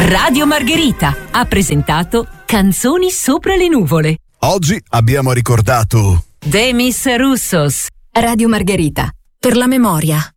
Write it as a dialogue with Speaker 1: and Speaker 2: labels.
Speaker 1: Radio Margherita ha presentato Canzoni sopra le nuvole.
Speaker 2: Oggi abbiamo ricordato
Speaker 1: Demis Roussos.
Speaker 3: Radio Margherita, per la memoria.